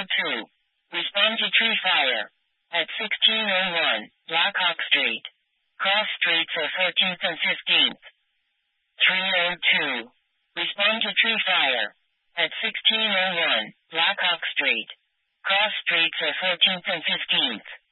302. Respond to tree fire. At 1601, Blackhawk Street. Cross streets of 14th and 15th. 302. Respond to tree fire. At 1601, Blackhawk Street. Cross streets of 14th and 15th.